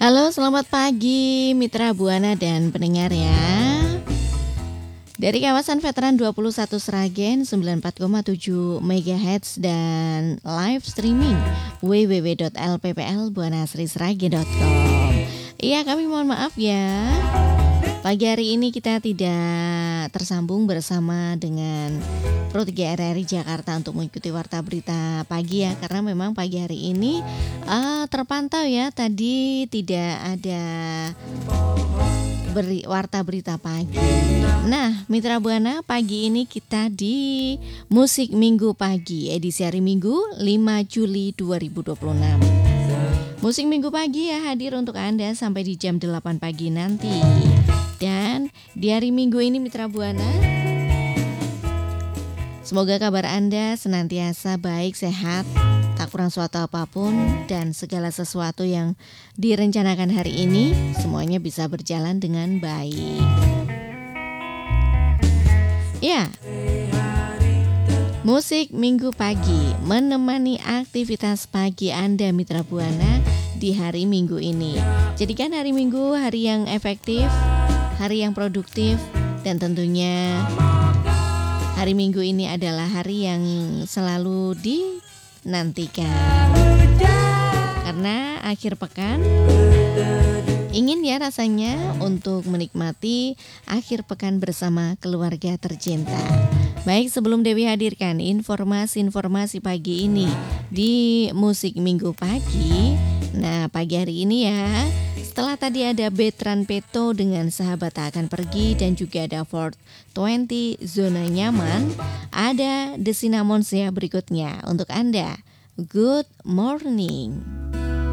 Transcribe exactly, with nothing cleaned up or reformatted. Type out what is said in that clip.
Halo, selamat pagi Mitra Buana dan pendengar ya. Dari kawasan Veteran dua puluh satu Sragen sembilan puluh empat koma tujuh megahertz dan live streaming w w w titik l p p l buanasri sragen titik com. Iya, kami mohon maaf ya. Pagi hari ini kita tidak tersambung bersama dengan Pro tiga R R I Jakarta untuk mengikuti warta berita pagi ya, karena memang pagi hari ini uh, terpantau ya tadi tidak ada beri, warta berita pagi. Nah, Mitra Buana, pagi ini kita di Musik Minggu Pagi edisi hari Minggu lima Juli dua ribu dua puluh enam. Musik Minggu Pagi ya hadir untuk Anda sampai di jam delapan pagi nanti. Dan di hari Minggu ini Mitra Buana, semoga kabar Anda senantiasa baik, sehat, tak kurang suatu apapun, dan segala sesuatu yang direncanakan hari ini semuanya bisa berjalan dengan baik. Ya, Musik Minggu Pagi menemani aktivitas pagi Anda Mitra Buana di hari Minggu ini. Jadikan hari Minggu hari yang efektif, hari yang produktif, dan tentunya hari Minggu ini adalah hari yang selalu dinantikan. Karena akhir pekan ingin ya rasanya untuk menikmati akhir pekan bersama keluarga tercinta. Baik, sebelum Dewi hadirkan informasi-informasi pagi ini di Musik Minggu Pagi. Nah, pagi hari ini ya, setelah tadi ada Betran Peto dengan Sahabat Tak Akan Pergi dan juga ada Ford dua puluh Zona Nyaman, ada The Cinnamons ya berikutnya untuk Anda. Good morning.